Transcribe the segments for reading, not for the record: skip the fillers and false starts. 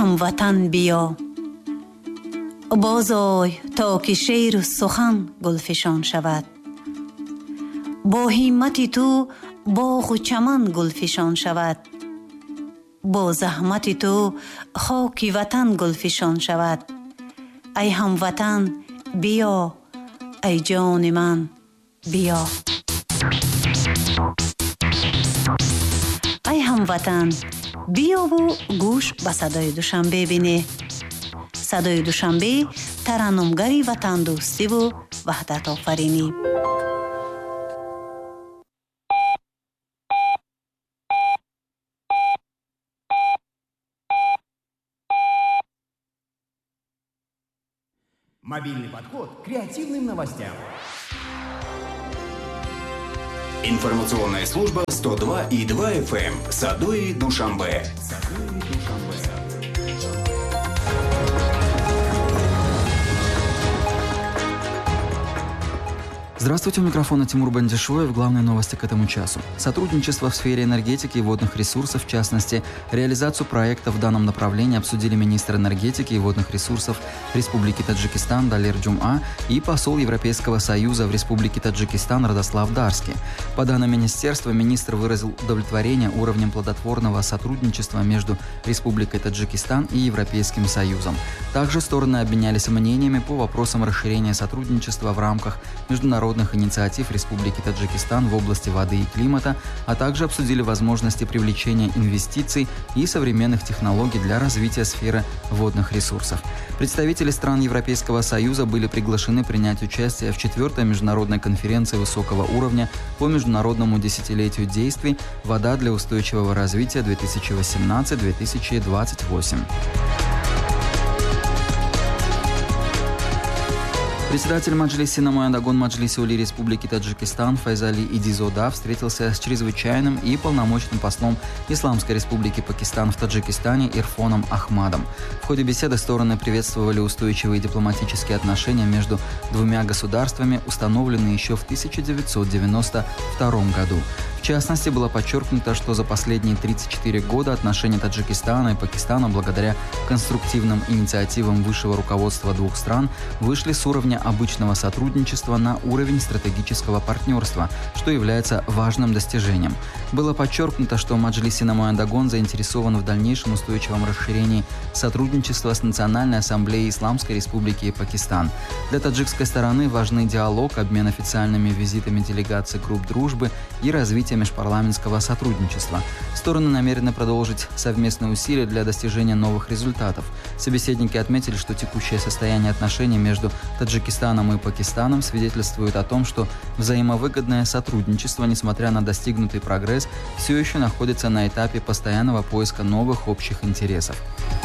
هموطن بیا، بازآی تا که شعر و سخن گلفشان شود. با همت تو باغ و چمن گلفشان شود. با زحمت تو خاک وطن گلفشان شود. ای هموطن بیا، ای جان من بیا. ای هموطن بیا و گوش به صدای دوشنبه بینه. صدای دوشنبه ترنمگری وطن دوستی و وحدت آفرینی. Мобильный подход к креативным новостям. Информационная служба 102,2 FM. Садои Душанбе. Здравствуйте, у микрофона Тимур Бандишоев. Главные новости к этому часу. Сотрудничество в сфере энергетики и водных ресурсов, в частности, реализацию проектов в данном направлении обсудили министр энергетики и водных ресурсов Республики Таджикистан Далер Джум'a и посол Европейского Союза в Республике Таджикистан Радослав Дарский. По данным министерства, министр выразил удовлетворение уровнем плодотворного сотрудничества между Республикой Таджикистан и Европейским Союзом. Также стороны обменялись мнениями по вопросам расширения сотрудничества в рамках международных инициатив Республики Таджикистан в области воды и климата, а также обсудили возможности привлечения инвестиций и современных технологий для развития сферы водных ресурсов. Представители стран Европейского Союза были приглашены принять участие в 4-й международной конференции высокого уровня по международному десятилетию действий «Вода для устойчивого развития 2018-2028». Председатель Маджлиси Намояндагон Маджлиси Ули Республики Таджикистан Файзали Идизода встретился с чрезвычайным и полномочным послом Исламской Республики Пакистан в Таджикистане Ирфоном Ахмадом. В ходе беседы стороны приветствовали устойчивые дипломатические отношения между двумя государствами, установленные еще в 1992 году. В частности, было подчеркнуто, что за последние 34 года отношения Таджикистана и Пакистана благодаря конструктивным инициативам высшего руководства двух стран вышли с уровня обычного сотрудничества на уровень стратегического партнерства, что является важным достижением. Было подчеркнуто, что Маджлиси Намояндагон заинтересован в дальнейшем устойчивом расширении сотрудничества с Национальной ассамблеей Исламской Республики Пакистан. Для таджикской стороны важны диалог, обмен официальными визитами делегаций групп дружбы и развитие межпарламентского сотрудничества. Стороны намерены продолжить совместные усилия для достижения новых результатов. Собеседники отметили, что текущее состояние отношений между Таджикистаном и Пакистаном свидетельствует о том, что взаимовыгодное сотрудничество, несмотря на достигнутый прогресс, все еще находится на этапе постоянного поиска новых общих интересов.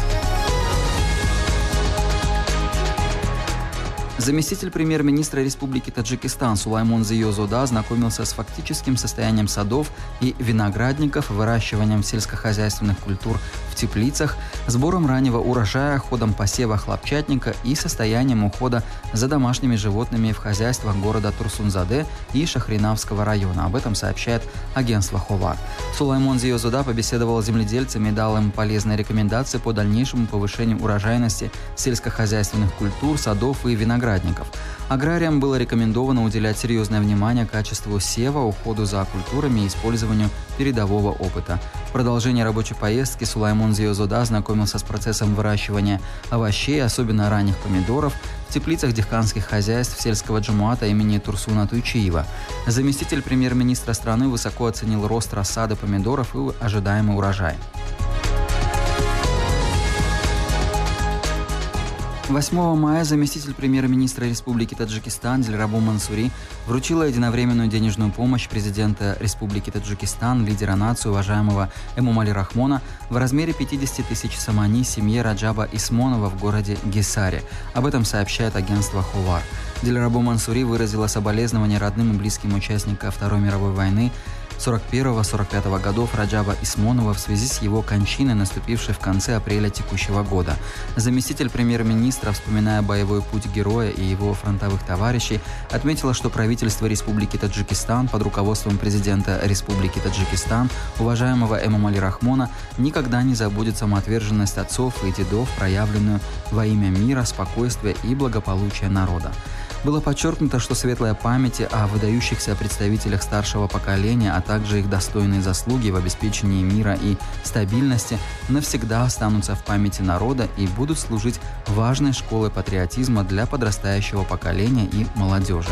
Заместитель премьер-министра Республики Таджикистан Сулаймон Зиёзода ознакомился с фактическим состоянием садов и виноградников, выращиванием сельскохозяйственных культур в теплицах, сбором раннего урожая, ходом посева хлопчатника и состоянием ухода за домашними животными в хозяйствах города Турсунзаде и Шахринавского района. Об этом сообщает агентство Ховар. Сулаймон Зиёзода побеседовал с земледельцами и дал им полезные рекомендации по дальнейшему повышению урожайности сельскохозяйственных культур, садов и виноградников. Аграриям было рекомендовано уделять серьезное внимание качеству сева, уходу за культурами и использованию передового опыта. В продолжении рабочей поездки Сулаймон Зиёзода ознакомился с процессом выращивания овощей, особенно ранних помидоров, в теплицах дихканских хозяйств сельского джамуата имени Турсуна Туйчиева. Заместитель премьер-министра страны высоко оценил рост рассады помидоров и ожидаемый урожай. 8 мая заместитель премьер-министра Республики Таджикистан Дильрабу Мансури вручила единовременную денежную помощь президента Республики Таджикистан, лидера нации, уважаемого Эмомали Рахмона, в размере 50 тысяч самани семье Раджаба Исмонова в городе Гисаре. Об этом сообщает агентство Ховар. Дильрабу Мансури выразила соболезнования родным и близким участникам Второй мировой войны, 41-45 годов Раджаба Исмонова в связи с его кончиной, наступившей в конце апреля текущего года. Заместитель премьер-министра, вспоминая боевой путь героя и его фронтовых товарищей, отметила, что правительство Республики Таджикистан под руководством президента Республики Таджикистан, уважаемого Эмомали Рахмона, никогда не забудет самоотверженность отцов и дедов, проявленную во имя мира, спокойствия и благополучия народа. Было подчеркнуто, что светлая память о выдающихся представителях старшего поколения, а также их достойные заслуги в обеспечении мира и стабильности навсегда останутся в памяти народа и будут служить важной школой патриотизма для подрастающего поколения и молодежи.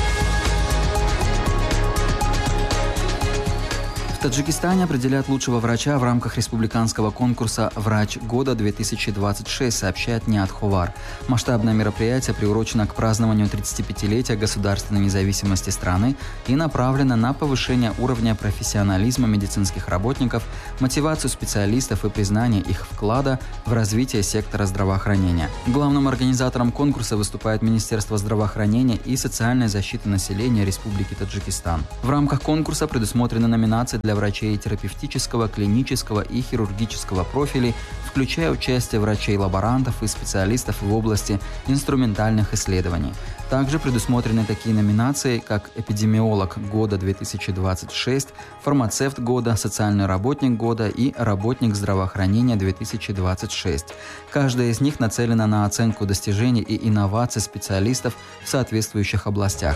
В Таджикистане определяют лучшего врача в рамках республиканского конкурса «Врач года-2026», сообщает НИАТ Ховар. Масштабное мероприятие приурочено к празднованию 35-летия государственной независимости страны и направлено на повышение уровня профессионализма медицинских работников, мотивацию специалистов и признание их вклада в развитие сектора здравоохранения. Главным организатором конкурса выступает Министерство здравоохранения и социальной защиты населения Республики Таджикистан. В рамках конкурса предусмотрены номинации для врачей терапевтического, клинического и хирургического профилей, включая участие врачей-лаборантов и специалистов в области инструментальных исследований. Также предусмотрены такие номинации, как эпидемиолог года 2026, фармацевт года, социальный работник года и работник здравоохранения 2026. Каждая из них нацелена на оценку достижений и инноваций специалистов в соответствующих областях.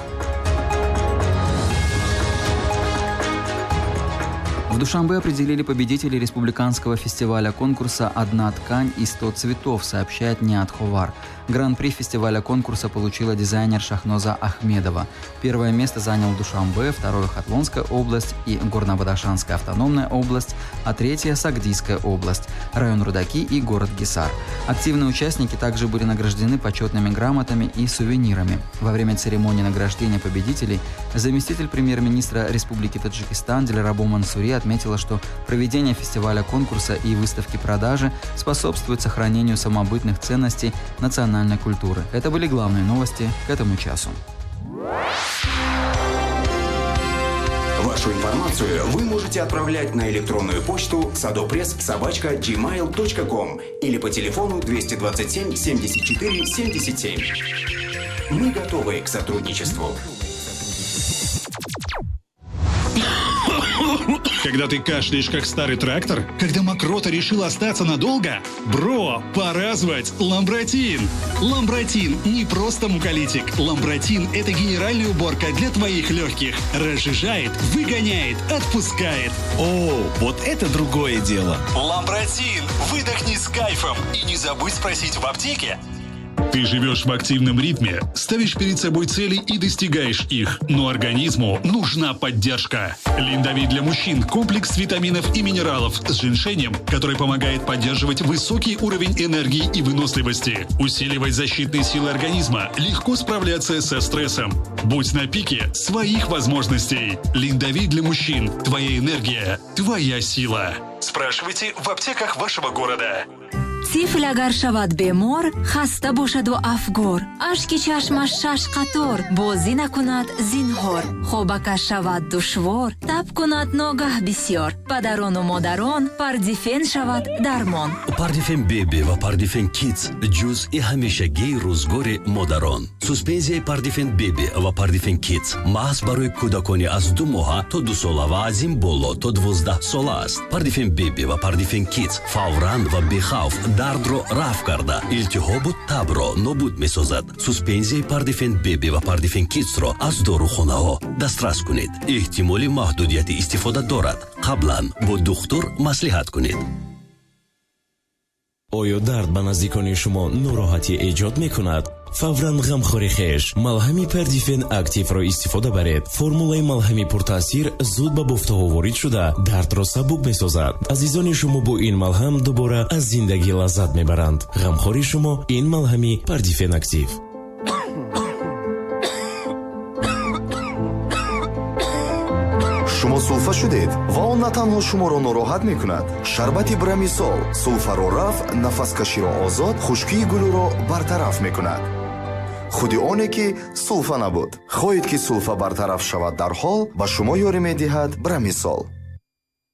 В Душанбе определили победителей республиканского фестиваля конкурса «Одна ткань и 100 цветов», сообщает НИАТ Ховар. Гран-при фестиваля конкурса получила дизайнер Шахноза Ахмедова. Первое место занял Душанбе, второе – Хатлонская область и Горно-Бадахшанская автономная область, а третья – Сагдийская область, район Рудаки и город Гисар. Активные участники также были награждены почетными грамотами и сувенирами. Во время церемонии награждения победителей заместитель премьер-министра Республики Таджикистан Дилрабо Мансури отметила, что проведение фестиваля конкурса и выставки продажи способствует сохранению самобытных ценностей национальной культуры. Это были главные новости к этому часу. Вашу информацию вы можете отправлять на электронную почту sadopress@gmail.com или по телефону 227 74 77. Мы готовы к сотрудничеству. Когда ты кашляешь, как старый трактор? Когда мокрота решила остаться надолго? Бро, пора звать Ламбротин! Ламбротин не просто муколитик. Ламбротин – это генеральная уборка для твоих легких. Разжижает, выгоняет, отпускает. О, вот это другое дело. Ламбротин! Выдохни с кайфом. И не забудь спросить в аптеке. Ты живешь в активном ритме, ставишь перед собой цели и достигаешь их, но организму нужна поддержка. Линдавит для мужчин – комплекс витаминов и минералов с женьшенем, который помогает поддерживать высокий уровень энергии и выносливости, усиливать защитные силы организма, легко справляться со стрессом. Будь на пике своих возможностей. Линдавит для мужчин – твоя энергия, твоя сила. Спрашивайте в аптеках вашего города. طفل اگر شود بیمار خسته باشد و افگار اشک چشمش شش قطار بازی نکند زینهار خوابکش شود دشوار تب کند ناگه بسیار پدران و مادران پاردیفن شود درمان پاردیفن بیبی و پاردیفن کیدز جزئی همیشگی روزگار مادران سوسپنزیای پاردیفن بیبی و پاردیفن کیدز محض برای کودکانی از 2 ماه تا 2 ساله و از این بالا تا 12 ساله است پاردیفن بیبی و پاردیفن کیدز فوراً و بی‌خوف دردро раф карда илтиҳобу табро нобуд месозад. Суспензияи Пардифен Беби ва Пардифен Кидсро аз дорухонаҳо дастрас кунед. Эҳтимоли маҳдудияти истифода дорад. Қаблан бо духтур маслиҳат кунед. оё дард ба наздикони шумо нороҳатӣ эҷод мекунад? фавран ғамхори хеш малҳами Пардифен активро истифода баред. формулаи малҳами пуртаъсир зуд ба буфтаҳо ворид шуда дардро сабук месозад. азизони шумо бо ин малҳам дубора аз зиндагӣ лаззат мебаранд. ғамхори шумо ин малҳами Пардифен актив. шумо сулфа шудед ва он на танҳо шуморо нороҳат мекунад. шарбати брамисол сулфаро раф, нафаскаширо озод, хушкии гулӯро бартараф мекунад. худи оне ки сулфа набуд. хоҳед ки сулфа бартараф шавад дарҳол ба шумо ёрӣ медиҳад брамисол.